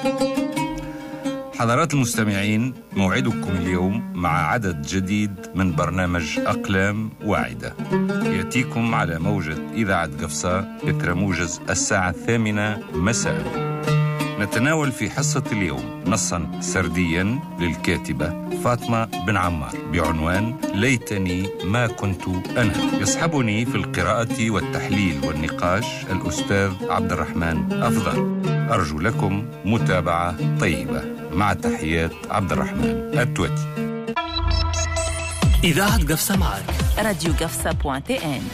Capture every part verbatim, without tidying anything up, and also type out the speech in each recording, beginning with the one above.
حضرات المستمعين، موعدكم اليوم مع عدد جديد من برنامج أقلام واعدة يأتيكم على موجة إذاعة قفصة إثر موجز الساعة الثامنة مساء. نتناول في حصة اليوم نصا سرديا للكاتبة فاطمة بن عمار بعنوان ليتني ما كنت أنا. يصحبني في القراءة والتحليل والنقاش الأستاذ عبد الرحمن أفضل. أرجو لكم متابعة طيبة. مع تحيات عبد الرحمن التوتي. إذاعة قفصة معك راديو قفصة بوان تي ان.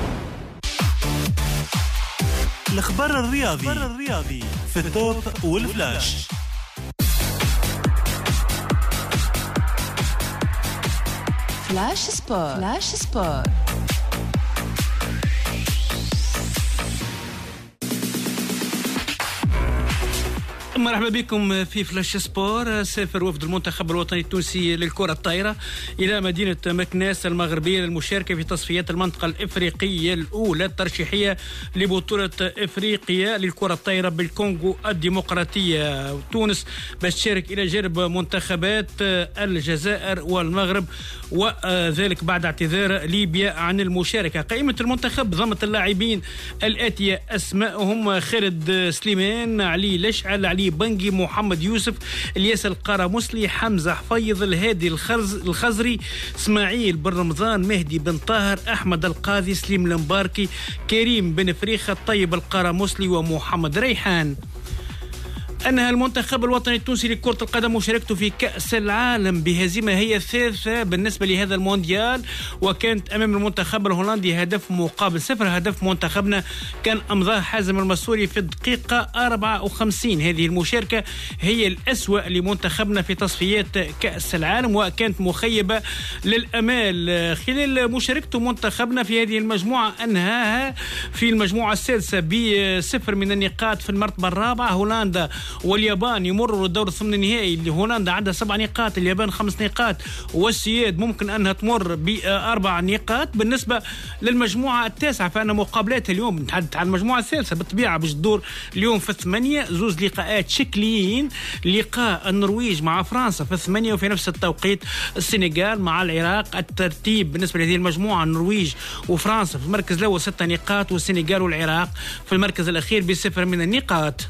الأخبار الرياضي الرياضي في التوب والفلاش. فلاش سبور فلاش سبور مرحبا بكم في فلاش سبور. سافر وفد المنتخب الوطني التونسي للكرة الطايرة إلى مدينة مكناس المغربية للمشاركة في تصفيات المنطقة الإفريقية الأولى الترشيحية لبطولة إفريقيا للكرة الطايرة بالكونغو الديمقراطية. تونس باش تشارك إلى جانب منتخبات الجزائر والمغرب، وذلك بعد اعتذار ليبيا عن المشاركة. قائمة المنتخب ضمت اللاعبين الآتية أسمائهم: خالد سليمان، علي لشعل، علي بنجي، محمد يوسف، الياس القرامسلي، حمزة حفيظ، الهادي الخزري، اسماعيل بن رمضان، مهدي بن طاهر، أحمد القاضي، سليم المباركي، كريم بن فريخة، طيب القرامسلي، ومحمد ريحان. أنهى المنتخب الوطني التونسي لكرة القدم مشاركته في كأس العالم بهزيمة هي الثالثة بالنسبة لهذا المونديال، وكانت أمام المنتخب الهولندي هدف مقابل صفر. هدف منتخبنا كان أمضاه حازم المسوري في الدقيقة أربعة وخمسين. هذه المشاركة هي الأسوأ لمنتخبنا في تصفيات كأس العالم، وكانت مخيبة للأمال. خلال مشاركته منتخبنا في هذه المجموعة أنهاها في المجموعة السادسة بصفر من النقاط في المرتبة الرابعة. هولندا واليابان يمروا الدور الثمن النهائي، اللي هولندا عندها سبع نقاط، اليابان خمس نقاط، والسويد ممكن أنها تمر بأربع نقاط. بالنسبة للمجموعة التاسعة فأنا مقابلاتها اليوم نتحدث عن المجموعة الثالثة بالطبيعة باش تدور اليوم في الثمانية. زوز لقاءات شكليين: لقاء النرويج مع فرنسا في الثمانية، وفي نفس التوقيت السنغال مع العراق. الترتيب بالنسبة لهذه المجموعة: النرويج وفرنسا في المركز الأول ستة نقاط، والسنغال والعراق في المركز الأخير بصفر من النقاط.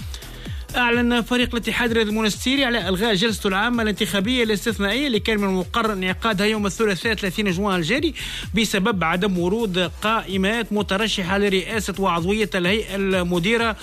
أعلن فريق الاتحاد الرياضي المونستيري على إلغاء جلسته العامة الانتخابية الاستثنائية اللي كان من المقرر انعقادها يوم الثلاثاء ثلاثين جوان الجاري بسبب عدم ورود قائمات مترشحة لرئاسة وعضوية الهيئة المديرة،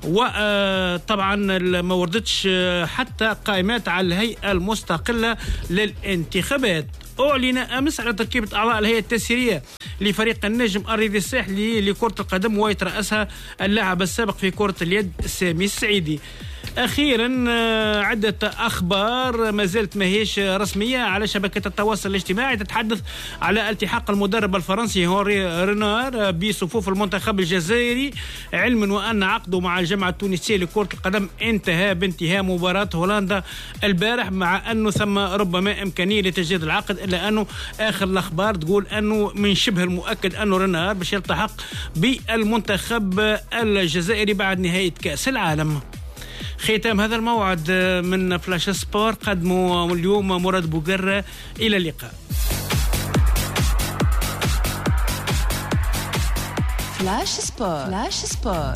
وطبعا ما وردتش حتى قائمات على الهيئة المستقلة للانتخابات. أعلن أمس على تركيبة أعضاء الهيئة التسييرية لفريق النجم الرياضي الساحلي لكرة القدم، ويترأسها اللاعب السابق في كرة اليد سامي السعيدي. أخيرا عدة أخبار ما زالت ماهيش رسمية على شبكة التواصل الاجتماعي تتحدث على التحاق المدرب الفرنسي هونري رينار بصفوف المنتخب الجزائري، علما وأن عقده مع الجامعة التونسية لكرة القدم انتهى بانتهاء مباراة هولندا البارح، مع أنه ثم ربما إمكانية لتجديد العقد، إلا أنه آخر الأخبار تقول أنه من شبه المؤكد أنه رينار باش يلتحق بالمنتخب الجزائري بعد نهاية كأس العالم. ختام هذا الموعد من فلاش سبور قدموا اليوم مراد بوقرة. إلى اللقاء. فلاش سبور فلاش سبور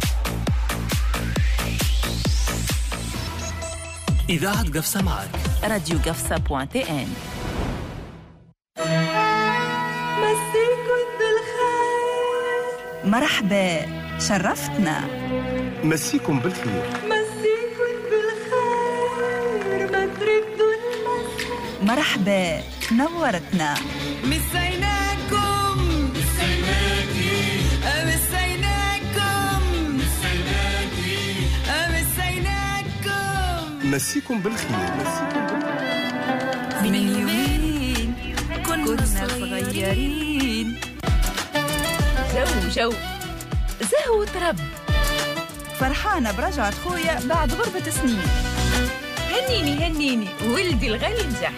إذاعة قفصة معك راديو قفصة بوان تي ان. مسيكم بالخير، مرحبا، شرفتنا. مسيكم بالخير، مسيكم بالخير، ما تردوا المسا. مرحبا، نورتنا. مسيناكم مسيناكي مسيناكم مسيناكي مسيناكم. مسيكم بالخير، مسيكم بالخير. من يومين كنا صغيرين، جو جو زهو ترب. فرحانة برجعة خويا بعد غربة سنين. هنيني هنيني ولدي الغالي نجح.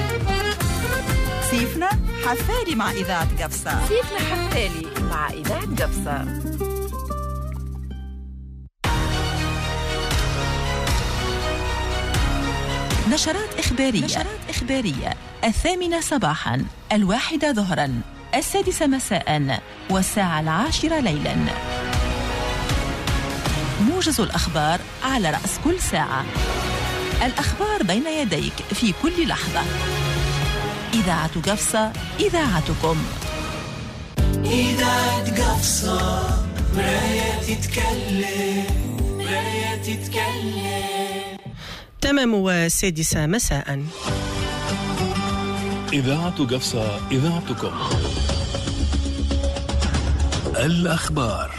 سيفنا حفاري مع إذاعة قفصة. سيفنا حفاري مع إذاعة قفصة. نشرات إخبارية نشرات إخبارية الثامنة صباحا، الواحدة ظهرا، السادسة مساء، والساعة العاشرة ليلا. موجز الأخبار على رأس كل ساعة. الأخبار بين يديك في كل لحظة. إذاعة قفصة، إذاعتكم. إذاعة قفصة، مراية تتكلم، مراية تتكلم. تمام السادسة مساء. إذاعة قفصة، إذاعتكم. الأخبار.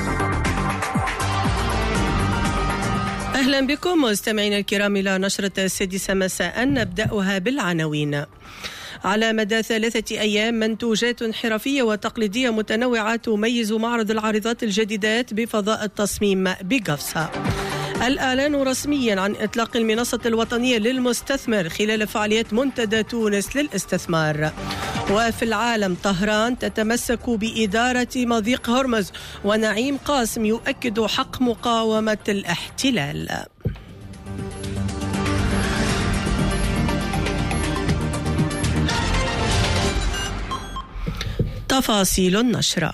أهلا بكم مستمعينا الكرام إلى نشرة السادسة مساء، نبدأها بالعناوين. على مدى ثلاثة أيام منتوجات حرفية وتقليدية متنوعة تميز معرض العارضات الجديدات بفضاء التصميم بقفصة. الإعلان رسميا عن إطلاق المنصة الوطنية للمستثمر خلال فعاليات منتدى تونس للاستثمار. وفي العالم، طهران تتمسك بإدارة مضيق هرمز، ونعيم قاسم يؤكد حق مقاومة الاحتلال. تفاصيل النشرة.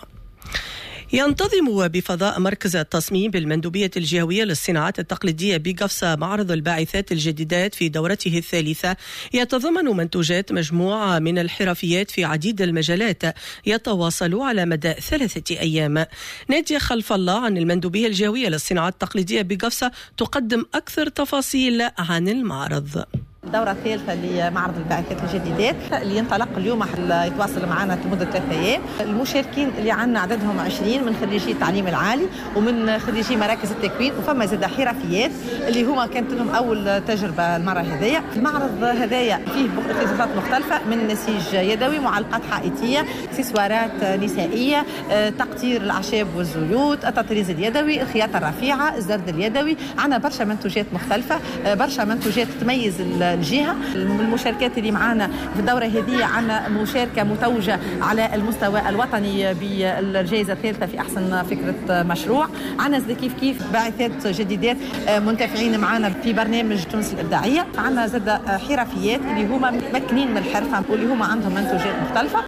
ينتظم بفضاء مركز التصميم بالمندوبية الجهوية للصناعات التقليدية بقفصة معرض الباعثات الجديدات في دورته الثالثة، يتضمن منتوجات مجموعة من الحرفيات في عديد المجالات يتواصل على مدى ثلاثة أيام. نادية خلف الله عن المندوبية الجهوية للصناعات التقليدية بقفصة تقدم أكثر تفاصيل عن المعرض. الدورة الثالثة لمعرض الباعثات الجديدات اللي ينطلق اليوم يتواصل معنا لمدة ثلاثة أيام. المشاركين اللي عندنا عددهم عشرين من خريجي التعليم العالي ومن خريجي مراكز التكوين، وفما زاد حرفيات اللي هما كانت لهم أول تجربة المرة هذية. المعرض هذايا فيه اختصاصات مختلفة، من نسيج يدوي، معلقات حائطية، اكسسوارات نسائية، تقطير الأعشاب والزيوت، التطريز اليدوي، الخياطة الرفيعة، الزرد اليدوي. عندنا برشا منتوجات مختلفة، برشا منتوجات تميز الجهة. المشاركات اللي معانا في الدورة هذه عنا مشاركة متوجة على المستوى الوطني بالجائزة الثالثة في أحسن فكرة مشروع. عنا زاد كيف كيف باعثات جديدات منتفعين معانا في برنامج تونس الإبداعية. عنا زاد حرفيات اللي هما متمكنين من الحرفة واللي هما عندهم منتوجات مختلفة.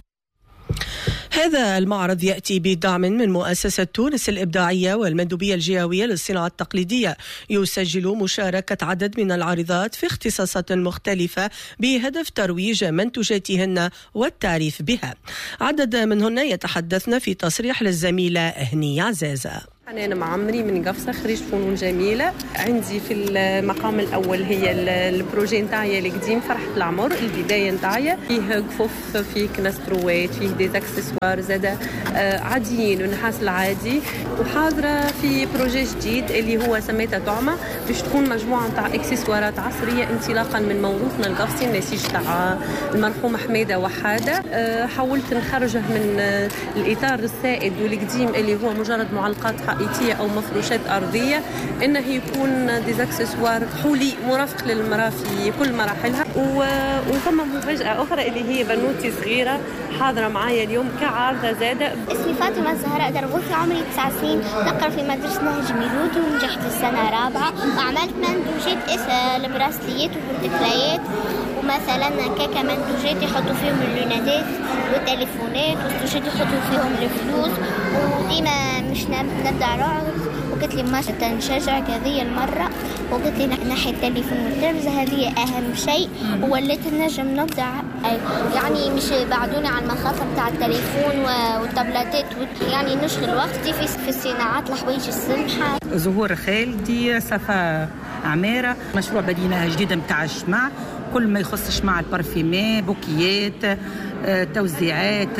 هذا المعرض يأتي بدعم من مؤسسة تونس الإبداعية والمندوبية الجهوية للصناعة التقليدية، يسجل مشاركة عدد من العارضات في اختصاصات مختلفة بهدف ترويج منتوجاتهن والتعريف بها. عدد منهن يتحدثن في تصريح للزميلة هنية عزازة. أنا معمري من قفصة، خريج فنون جميلة. عندي في المقام الأول هي البروجي نتاعي القديم فرحة العمر، البداية نتاعي فيه قفف، فيه كنستروات، فيه دي اكسسوار زادا عاديين ونحاس العادي. وحاضرة في بروجي جديد اللي هو سميته طعمة، باش تكون مجموعة نتاع اكسسوارات عصرية انطلاقا من موروثنا القفصي، النسيج تاع المرحوم حميدة وحادة. حاولت نخرجه من الإطار السائد والقديم اللي هو مجرد معلقات حائطية أو مفروشات أرضية، إنه يكون ديزاكسسوار حولي مرافق للمرأة في كل مراحلها. وثم مفاجأة أخرى اللي هي بنوتي صغيرة حاضرة معايا اليوم كعارضة زادة. اسمي فاطمة الزهراء درغوثي، عمري تسع سنين، نقرأ في مدرسة نهج ميلود ونجحت في السنة الرابعة، وعملت منتوجات البراسليات والذكريات، ومثلا كاكا منتوجات يحطوا فيهم اللونادات والتليفونات، والسوشات يحطوا فيهم الفلوس. وديما مش نبدأ رعب، وقلت لي ما تنشجع هذه المرة، وقلت لي ناحية التليفون والترمز هذه أهم شيء، ووليت نجم نبدأ يعني مش بعدوني على المخاطر بتاع التليفون والتابلتات، يعني نشغل وقتي في في الصناعات الحوايج السمحة. زهور خالدي، صفا عمارة، مشروع بدينة جديدة متاع الشمع، كل ما يخص الشمع، البارفيمات، بوكيات، توزيعات.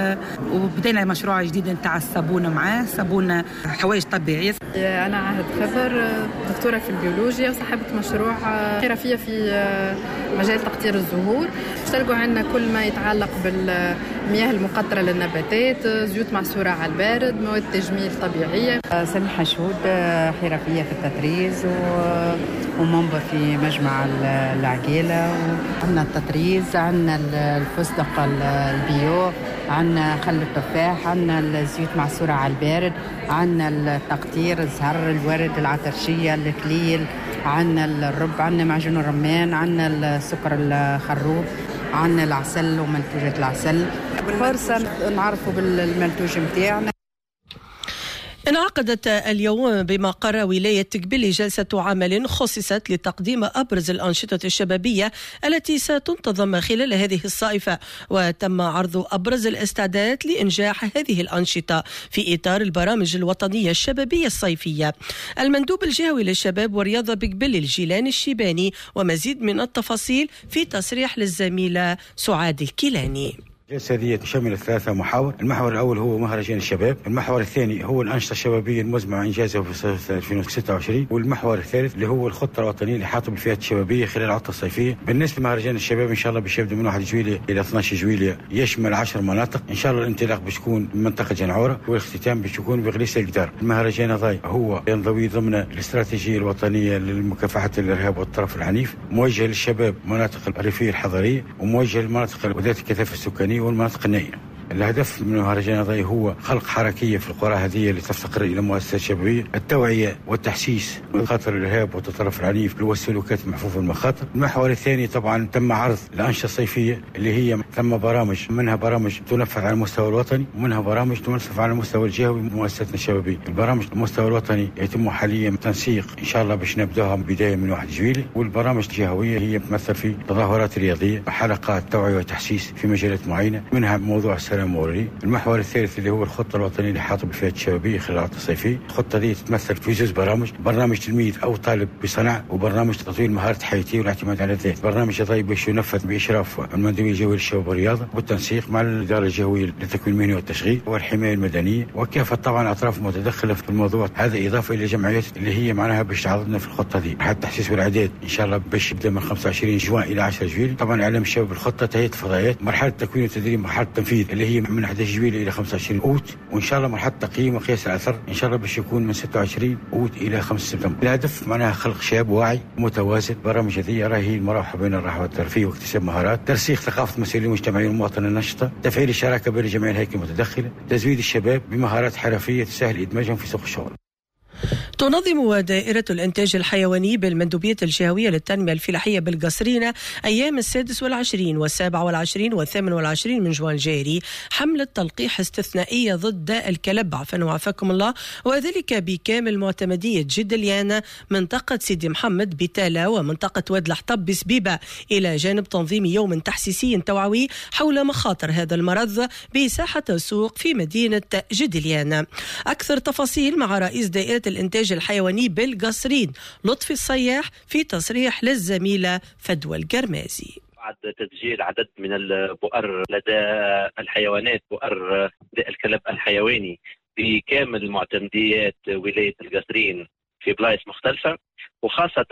وبدينا مشروع جديد نتاع الصابونه معاه، صابونه حوايج طبيعيه. انا عهد خبر، دكتوره في البيولوجيا وصاحبه مشروع حرفيه في مجال تقطير الزهور. تلقوا عندنا كل ما يتعلق بالمياه المقطره للنباتات، زيوت معصوره على البارد، مواد تجميل طبيعيه. سميحه شهود، حرفيه في التطريز ومنبر في مجمع العقيله. عندنا التطريز، عندنا الفستق البيو، عندنا خل التفاح، عندنا الزيوت معصورة على البارد، عندنا التقطير، الزهر، الورد، العطرشية، الكليل، عندنا الرب، عندنا معجون الرمان، عندنا السكر الخروب، عندنا العسل ومنتوجات العسل. فرصة نعرفوا بالمنتوج متاعنا. انعقدت اليوم بمقر ولاية تقبلي جلسة عمل خصصت لتقديم أبرز الأنشطة الشبابية التي ستنتظم خلال هذه الصيفة، وتم عرض أبرز الاستعدادات لإنجاح هذه الأنشطة في إطار البرامج الوطنية الشبابية الصيفية. المندوب الجهوي للشباب والرياضة بقبلي الجيلاني الشيباني ومزيد من التفاصيل في تصريح للزميلة سعاد الكيلاني. الجلسة هذه تشمل ثلاثة محاور. المحور الأول هو مهرجان الشباب، المحور الثاني هو الأنشطة الشبابية المزمع إنجازها في صيف ألفين وستة وعشرين، والمحور الثالث اللي هو الخطة الوطنية لحاطب الفئات الشبابية خلال العطلة الصيفية. بالنسبة لمهرجان الشباب إن شاء الله باش يبدأ من واحد جويلية إلى اثني عشر جويلية، يشمل عشر مناطق. إن شاء الله الانطلاق باش يكون من منطقة جنعورة والاختتام باش يكون بغليس القدار. المهرجان هذا هو ينضوي ضمن الاستراتيجية الوطنية لمكافحة الإرهاب والطرف العنيف، موجه للشباب مناطق الريفية الحضرية وموجه للمناطق ذات الكثافة السكانية والمناطق النائية. الهدف من المهرجان هذا هو خلق حركية في القرى هذه اللي تفتقر إلى مؤسسات شبابية، التوعية والتحسيس من خطر الإرهاب والتطرف العنيف والسلوكات المحفوفة بالمخاطر. المحور الثاني طبعا تم عرض الأنشطة الصيفية اللي هي ثم برامج، منها برامج تنفذ على المستوى الوطني ومنها برامج تنفذ على المستوى الجهوي من مؤسساتنا الشبابية. البرامج المستوى الوطني يتم حاليا تنسيق إن شاء الله باش نبدأها بداية من واحد جويلي، والبرامج الجهوية هي تمثل في تظاهرات رياضية، حلقات توعية وتحسيس في مجالات معينة، منها موضوع السلام. المحور الثالث اللي هو الخطة الوطنية لحاطب الفئات الشبابية خلال العطلة الصيفية. الخطة دي تتمثل في جزء برامج، برنامج تلميذ أو طالب بصنع، وبرنامج تطوير المهارات الحياتية والاعتماد على الذات. برنامج هذا باش ينفذ بإشراف المندوبية الجوية للشباب والرياضة بالتنسيق مع الإدارة الجوية للتكوين المهني والتشغيل والحماية المدنية وكافة طبعا أطراف متدخلة في الموضوع هذا، إضافة إلى جمعيات اللي هي معناها باش تعرضنا في الخطة دي. حتى التحسيس والإعداد إن شاء الله باش يبدأ من خمسة وعشرين جوان إلى عشرة جويلية. طبعا إعلام الشباب الخطة تهيئة الفضائيات، مرحلة تكوين وتدريب، مرحلة التنفيذ اللي هي من أحد عشر جويلية إلى خمسة وعشرين أوت، وإن شاء الله مرحلة تقييم وقياس الأثر إن شاء الله باش يكون من ستة وعشرين أوت إلى خمسة سبتمبر. الهدف معناها خلق شاب واعي متوازن. برامج هذه راهي المراوحة بين الراحة والترفيه واكتساب مهارات، ترسيخ ثقافة المسؤولين المجتمعيين والمواطنين النشطة، تفعيل الشراكة بين جميع الهيكل المتدخلة، تزويد الشباب بمهارات حرفية تسهل إدماجهم في سوق الشغل. تنظم دائرة الإنتاج الحيواني بالمندوبية الجهوية للتنمية الفلاحية بالقصرين أيام السادس والعشرين والسابع والعشرين والثامن والعشرين من جوان الجاري حملة تلقيح استثنائية ضد الكلب عفوا وعافاكم الله، وذلك بكامل معتمدية جدليان، منطقة سيدي محمد بتالا ومنطقة واد الحطب بسبيبة، إلى جانب تنظيم يوم تحسيسي توعوي حول مخاطر هذا المرض بساحة السوق في مدينة جدليان. أكثر تفاصيل مع رئيس دائرة الإنتاج الحيواني بالقصرين لطفي الصياح في تصريح للزميلة فدوى القرمازي. بعد تسجيل عدد من البؤر لدى الحيوانات، بؤر الكلب الحيواني بكامل معتمديات ولاية القصرين في بلايص مختلفة، وخاصة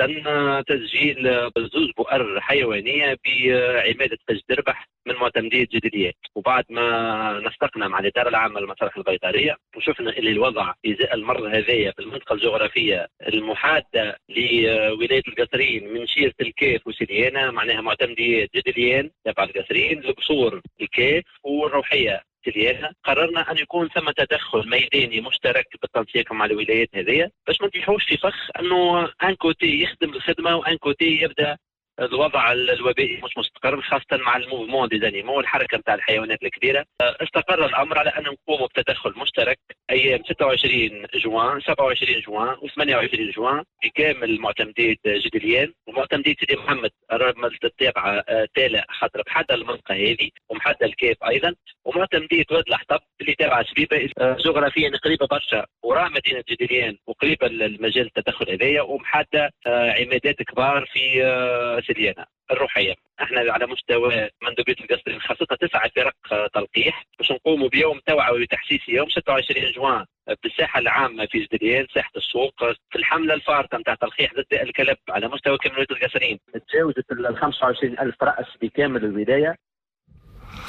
تسجيل زوج بؤر حيوانية بعمادة أجدربح من معتمدية جدليات. وبعد ما نسقنا مع الإدارة العامة للمصالح البيطرية وشفنا اللي الوضع إزاء المرض هذايا في المنطقة الجغرافية المحادة لولاية القصرين من شيرة الكيف وسليانة، معناها معتمديات جدليان تبع القصرين، القصور الكيف والروحية سليانة، قررنا أن يكون ثم تدخل ميداني مشترك بالتنسيق مع الولايات هذه باش ما نطيحوش في فخ أنه أن كوتي يخدم الخدمة وأن كوتي يبدأ الوضع الوبائي مش مستقر، خاصة مع الموفمون دي زانيمو الحركة نتاع الحيوانات الكبيرة. استقر الأمر على أن نقوم بتدخل مشترك أيام ستة وعشرين جوان سبعة وعشرين جوان وثمانية وعشرين جوان بكامل معتمدية جدليان ومعتمدية سيدي محمد التابعة تالا خاطر بحدة المنطقة هذه ومحدة الكيف أيضا، ومعتمدية واد الحطب اللي تابعة سبيبة جغرافيا قريبة برشا وراء مدينة جدليان وقريبة المجال التدخل هذايا، ومحدة عمادات كبار في سليانة الروحية. احنا على مستوى مندوبية القصرين خاصة تسعة فرق تلقيح باش نقوموا بيوم توعوي وتحسيسي يوم ستة وعشرين جوان بالساحة العامة في جدليان ساحة السوق في الحملة الفارقة نتاع تلقيح ضد الكلب على مستوى كامل ولاية القصرين. تجاوزت ال خمسة وعشرين ألف رأس بكامل الولاية.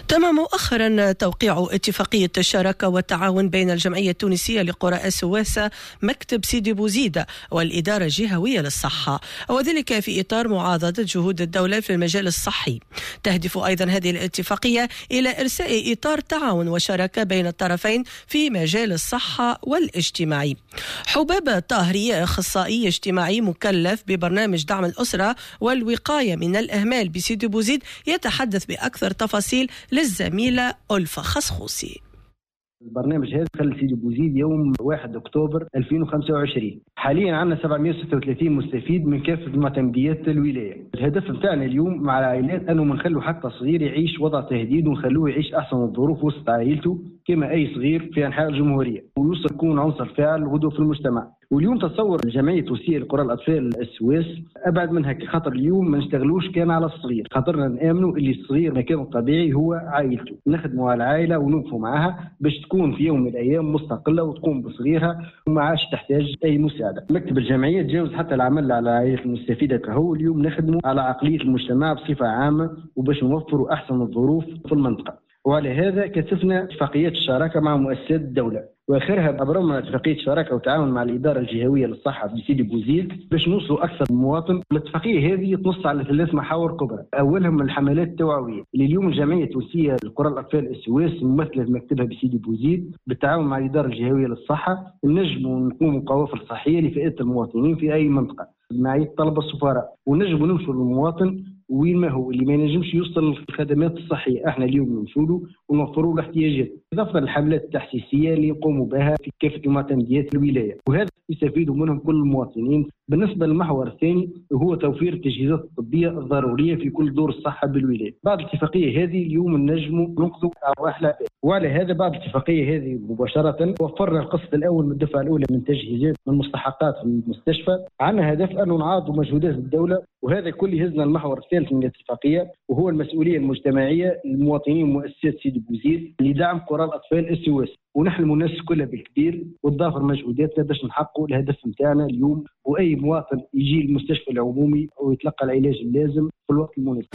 تم مؤخرا توقيع اتفاقية الشراكة والتعاون بين الجمعية التونسية لقرى السويس مكتب سيدي بوزيد والإدارة الجهوية للصحة، وذلك في إطار معاضدة جهود الدولة في المجال الصحي. تهدف أيضا هذه الاتفاقية إلى إرساء إطار تعاون وشراكة بين الطرفين في مجال الصحة والاجتماعي. حباب طاهري أخصائي اجتماعي مكلف ببرنامج دعم الأسرة والوقاية من الإهمال بسيدي بوزيد يتحدث بأكثر تفاصيل للزميلة ألفا خصخوصي. البرنامج هذا دخل سيدي بوزيد يوم واحد أكتوبر ألفين وخمسة وعشرين. حاليا عندنا سبعمائة وستة وثلاثين مستفيد من كافة معتمديات الولاية. الهدف بتاعنا اليوم مع العائلات أنه ما نخلوا حتى صغير يعيش وضع تهديد ونخلوه يعيش أحسن الظروف وسط عائلته كما أي صغير في أنحاء الجمهورية ويوصل يكون عنصر فاعل غدوة في المجتمع. واليوم تصور الجمعية التونسية لقرى الأطفال السويس أبعد من هيك، خاطر اليوم ما نشتغلوش كان على الصغير، خاطرنا نآمنوا اللي الصغير مكانه الطبيعي هو عائلته، نخدموا على العائلة ونوقفوا معها باش تكون في يوم من الأيام مستقلة وتقوم بصغيرها وما عادش تحتاج أي مساعدة. مكتب الجمعية تجاوز حتى العمل على العائلات المستفيدة كهو. اليوم نخدموا على عقلية المجتمع بصفة عامة وباش نوفروا أحسن الظروف في المنطقة. وعلى هذا كثفنا اتفاقيات الشراكة مع مؤسسات الدولة، واخرها ابرمنا اتفاقيه شراكه وتعاون مع الاداره الجهويه للصحه بسيدي بوزيد باش نوصلوا اكثر مواطن. الاتفاقيه هذه تنص على ثلاث محاور كبرى، اولهم الحملات التوعويه اللي اليوم الجمعيه التونسيه لقرى الاطفال السويس ممثله في مكتبها بسيدي بوزيد بالتعاون مع الاداره الجهويه للصحه نجموا نقوموا بقوافل صحيه لفئات المواطنين في اي منطقه مع طلب السفراء، ونجموا نمشوا للمواطن وين ما هو اللي ما ينجمش يوصل الخدمات الصحيه، احنا اليوم نمشوا له ونوفروا له احتياجات، اضافه للحملات التحسيسيه اللي يقوموا بها في كافه المعتمديات الولايه، وهذا يستفيدوا منهم كل المواطنين. بالنسبه للمحور الثاني وهو توفير التجهيزات الطبيه الضروريه في كل دور الصحه بالولايه. بعد الاتفاقيه هذه اليوم نجموا ننقذوا ارواح العباد، وعلى هذا بعد الاتفاقيه هذه مباشره وفرنا القسط الاول من الدفعه الاولى من تجهيزات من مستحقات في المستشفى. عندنا هدف انه نعاضوا مجهودات الدوله، وهذا كل يهزنا المحور الثالث من الاتفاقيه وهو المسؤوليه المجتمعيه للمواطنين ومؤسسات سيدي بوزيد لدعم قرى الاطفال السويس، ونحلم الناس كلها بالكبير وتضافر مجهوداتنا باش نحققوا الهدف نتاعنا اليوم، واي مواطن يجي المستشفى العمومي ويتلقى العلاج اللازم في الوقت المناسب.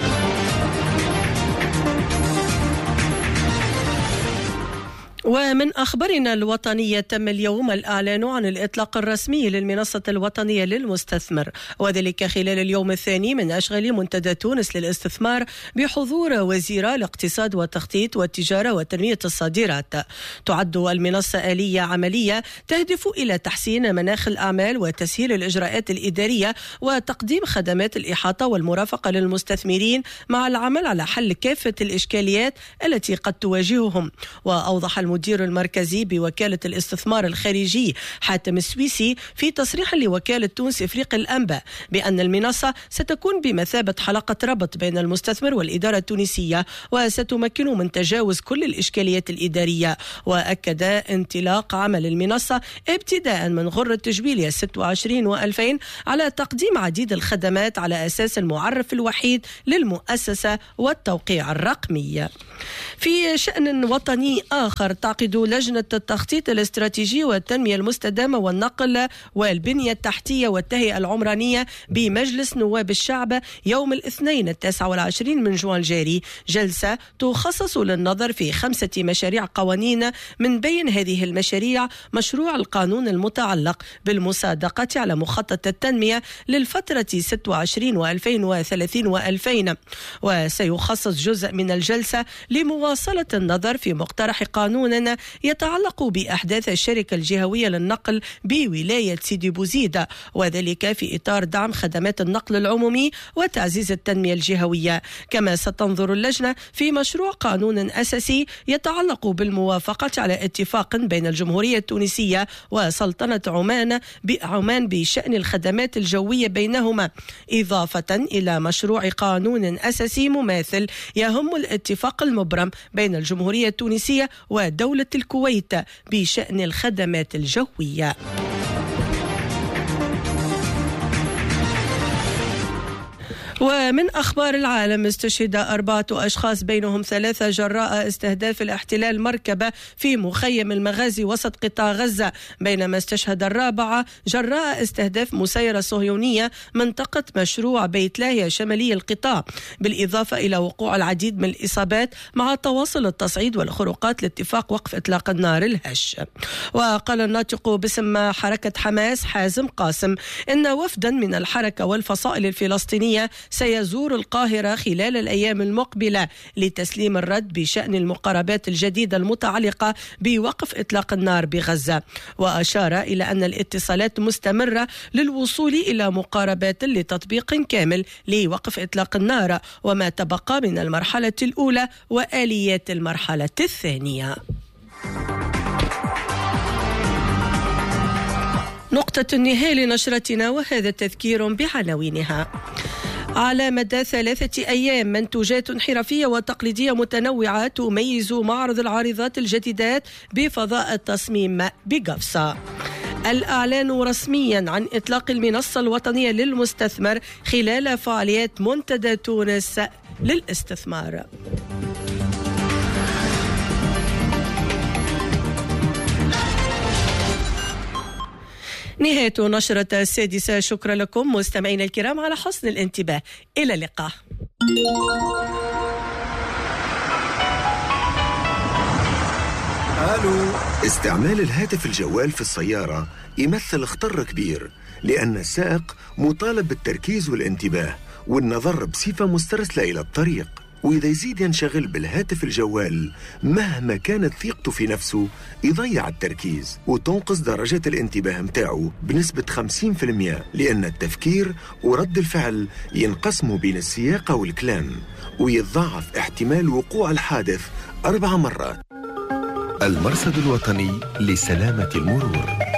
ومن أخبارنا الوطنية تم اليوم الإعلان عن الإطلاق الرسمي للمنصة الوطنية للمستثمر، وذلك خلال اليوم الثاني من أشغال منتدى تونس للاستثمار بحضور وزير الاقتصاد والتخطيط والتجارة وتنمية الصادرات. تعد المنصة آلية عملية تهدف إلى تحسين مناخ الأعمال وتسهيل الإجراءات الإدارية وتقديم خدمات الإحاطة والمرافقة للمستثمرين مع العمل على حل كافة الإشكاليات التي قد تواجههم. وأوضح المدير المركزي بوكالة الاستثمار الخارجي حاتم السويسي في تصريح لوكالة تونس إفريقيا الأنباء بأن المنصة ستكون بمثابة حلقة ربط بين المستثمر والإدارة التونسية وستمكنه من تجاوز كل الإشكاليات الإدارية. وأكد انطلاق عمل المنصة ابتداء من غرة جويلية ستة وعشرين وألفين على تقديم عديد الخدمات على أساس المعرف الوحيد للمؤسسة والتوقيع الرقمي. في شأن وطني آخر تعقد لجنة التخطيط الاستراتيجي والتنمية المستدامة والنقل والبنية التحتية والتهيئة العمرانية بمجلس نواب الشعب يوم الاثنين التاسع والعشرين من جوان الجاري جلسة تخصص للنظر في خمسة مشاريع قوانين، من بين هذه المشاريع مشروع القانون المتعلق بالمصادقة على مخطط التنمية للفترة ستة وعشرين وألفين وثلاثين وألفين. وسيخصص جزء من الجلسة لمواصلة النظر في مقترح قانون يتعلق بأحداث الشركة الجهوية للنقل بولاية سيدي بوزيد، وذلك في إطار دعم خدمات النقل العمومي وتعزيز التنمية الجهوية. كما ستنظر اللجنة في مشروع قانون أساسي يتعلق بالموافقة على اتفاق بين الجمهورية التونسية وسلطنة عمان بعمان بشأن الخدمات الجوية بينهما، إضافة إلى مشروع قانون أساسي مماثل يهم الاتفاق المبرم بين الجمهورية التونسية ودولة الكويت بشأن الخدمات الجوية. ومن أخبار العالم، استشهد أربعة أشخاص بينهم ثلاثة جراء استهداف الاحتلال مركبة في مخيم المغازي وسط قطاع غزة، بينما استشهد الرابعة جراء استهداف مسيرة صهيونية منطقة مشروع بيت لاهيا شمالي القطاع، بالإضافة إلى وقوع العديد من الإصابات مع تواصل التصعيد والخروقات لاتفاق وقف إطلاق النار الهش. وقال الناطق باسم حركة حماس حازم قاسم إن وفدا من الحركة والفصائل الفلسطينية سيزور القاهرة خلال الأيام المقبلة لتسليم الرد بشأن المقاربات الجديدة المتعلقة بوقف إطلاق النار بغزة. وأشار إلى أن الاتصالات مستمرة للوصول إلى مقاربات لتطبيق كامل لوقف إطلاق النار وما تبقى من المرحلة الأولى وآليات المرحلة الثانية. نقطة النهاية لنشرتنا وهذا التذكير بعناوينها. على مدى ثلاثة أيام منتوجات حرفية وتقليدية متنوعة تميز معرض العارضات الجديدات بفضاء التصميم بقفصة. الإعلان رسميا عن إطلاق المنصة الوطنية للمستثمر خلال فعاليات منتدى تونس للاستثمار. نهاية نشرة السادسة. شكرا لكم مستمعين الكرام على حسن الانتباه. إلى اللقاء. ألو. استعمال الهاتف الجوال في السيارة يمثل خطر كبير، لأن السائق مطالب بالتركيز والانتباه والنظر بصفة مسترسلة إلى الطريق، وإذا يزيد ينشغل بالهاتف الجوال مهما كانت ثقته في نفسه يضيع التركيز وتنقص درجة الانتباه متاعه بنسبة خمسين بالمئة، لأن التفكير ورد الفعل ينقسموا بين السياقة والكلام، ويتضاعف احتمال وقوع الحادث أربع مرات. المرصد الوطني لسلامة المرور.